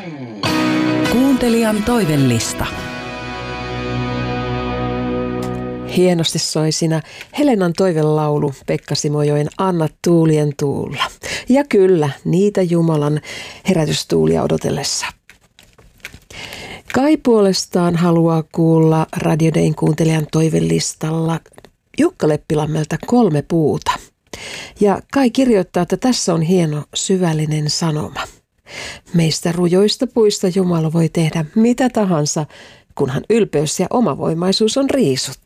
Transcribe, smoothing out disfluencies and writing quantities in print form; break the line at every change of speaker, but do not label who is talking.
Kuuntelijan toivellista.
Hienosti soi siinä Helenan toivelaulu Pekka Simojoen Anna tuulien tuulla. Ja kyllä, niitä Jumalan herätystuulia odotellessa. Kai puolestaan haluaa kuulla Radio Dayn kuuntelijan toivellistalla Jukka Leppilammelta 3 puuta. Ja Kai kirjoittaa, että tässä on hieno syvällinen sanoma. Meistä rujoista puista Jumala voi tehdä mitä tahansa, kunhan ylpeys ja omavoimaisuus on riisuttu.